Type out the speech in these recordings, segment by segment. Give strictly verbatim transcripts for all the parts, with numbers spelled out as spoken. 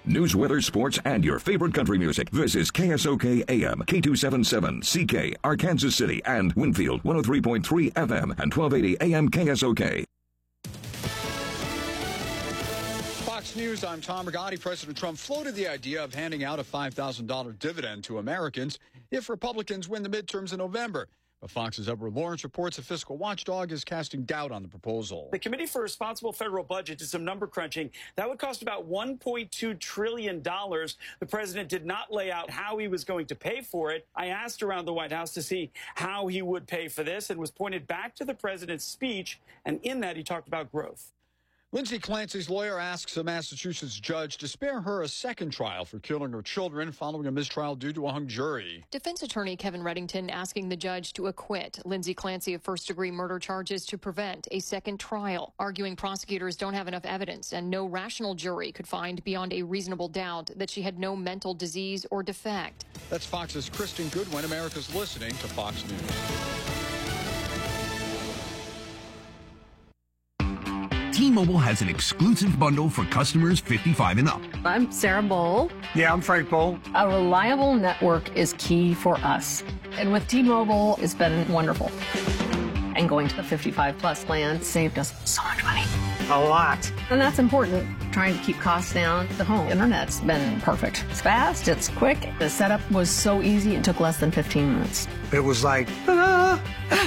News, weather, sports, and your favorite country music. This is K S O K A M, K two seventy-seven, C K, Arkansas City, and Winfield, one oh three point three F M, and twelve eighty A M K S O K. Fox News, I'm Tom Rigotti. President Trump floated the idea of handing out a five thousand dollars dividend to Americans if Republicans win the midterms in November. But Fox's Edward Lawrence reports a fiscal watchdog is casting doubt on the proposal. The Committee for Responsible Federal Budget did some number crunching. That would cost about one point two trillion dollars. The president did not lay out how he was going to pay for it. I asked around the White House to see how he would pay for this and was pointed back to the president's speech. And in that, he talked about growth. Lindsay Clancy's lawyer asks a Massachusetts judge to spare her a second trial for killing her children following a mistrial due to a hung jury. Defense attorney Kevin Reddington asking the judge to acquit Lindsay Clancy of first-degree murder charges to prevent a second trial, arguing prosecutors don't have enough evidence and no rational jury could find beyond a reasonable doubt that she had no mental disease or defect. That's Fox's Kristen Goodwin. America's listening to Fox News. T-Mobile has an exclusive bundle for customers fifty-five and up. I'm Sarah Bowl. Yeah, I'm Frank Bowl. A reliable network is key for us. And with T-Mobile, it's been wonderful. And going to the fifty-five plus plan saved us so much money. A lot. And that's important. Trying to keep costs down. The home internet's been perfect. It's fast, it's quick. The setup was so easy, it took less than fifteen minutes. It was like, ta-da!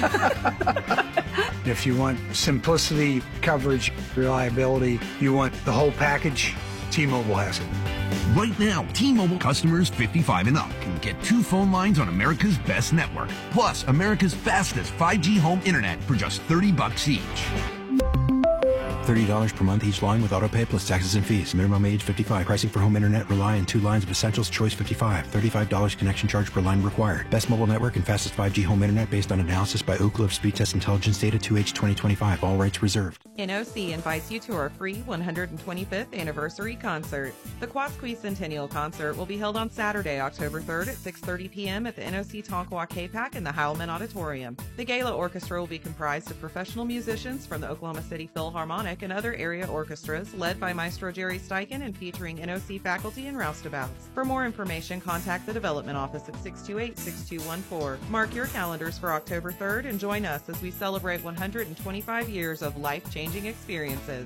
If you want simplicity, coverage, reliability, you want the whole package, T-Mobile has it. Right now, T-Mobile customers fifty-five and up can get two phone lines on America's best network, plus America's fastest five G home internet for just thirty bucks each. thirty dollars per month each line with autopay plus taxes and fees. Minimum age fifty-five. Pricing for home internet rely on two lines of Essentials Choice fifty-five. thirty-five dollars connection charge per line required. Best mobile network and fastest five G home internet based on analysis by Ookla of Speed Test Intelligence Data two H twenty twenty-five. All rights reserved. N O C invites you to our free one hundred twenty-fifth anniversary concert. The Quasqui Centennial Concert will be held on Saturday, October third at six thirty p.m. at the N O C Tonkawa K-PAC in the Heilman Auditorium. The Gala Orchestra will be comprised of professional musicians from the Oklahoma City Philharmonic and other area orchestras led by Maestro Jerry Steichen and featuring N O C faculty and roustabouts. For more information, contact the Development Office at six two eight, six two one four. Mark your calendars for October third and join us as we celebrate one hundred twenty-five years of life-changing experiences.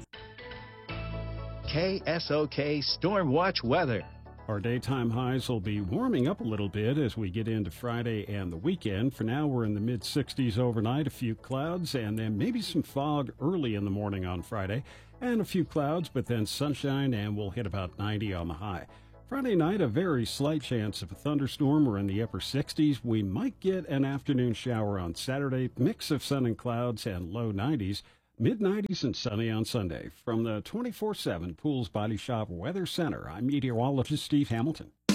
K S O K Storm Watch weather. Our daytime highs will be warming up a little bit as we get into Friday and the weekend. For now, we're in the mid sixties overnight, a few clouds, and then maybe some fog early in the morning on Friday, and a few clouds, but then sunshine, and we'll hit about ninety on the high. Friday night, a very slight chance of a thunderstorm. We're in the upper sixties. We might get an afternoon shower on Saturday, mix of sun and clouds, and low nineties. mid nineties and sunny on Sunday. From the twenty-four seven Pools Body Shop Weather Center, I'm meteorologist Steve Hamilton.